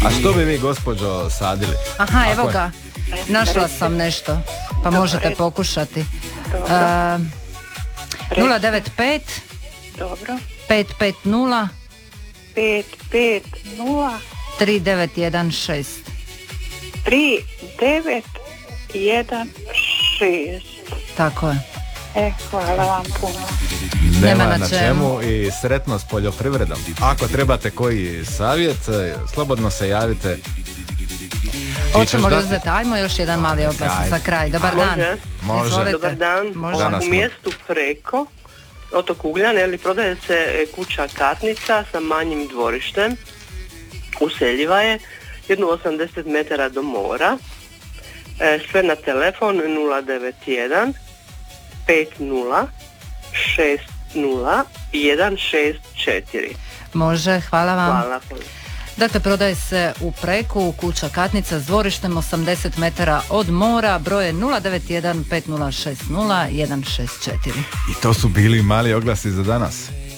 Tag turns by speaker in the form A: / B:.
A: A što bi vi, gospođo, sadili?
B: Aha, evo ga. Našla sam nešto, pa možete pokušati. 095
C: Dobro.
B: 550
C: 550
B: 3916.
C: 3916.
B: Tako je.
C: Hvala vam puno.
A: Nema na čemu i sretno s poljoprivredom. Ako trebate koji savjet, slobodno se javite.
B: Hoćemo li uzeti, ajmo još jedan mali oglas za kraj. Dobar dan.
A: Može.
C: Dobar dan. U mjestu Preko, otok Ugljan, prodaje se kuća Katnica sa manjim dvorištem. Useljiva je, jedno 80 metara do mora. Sve na telefon 091 50 60 164.
B: Može, hvala vam.
C: Hvala.
B: Dakle, prodaje se u Preku, kuća Katnica s dvorištem 80 metara od mora, broj je 091 5060 164.
A: I to su bili mali oglasi za danas.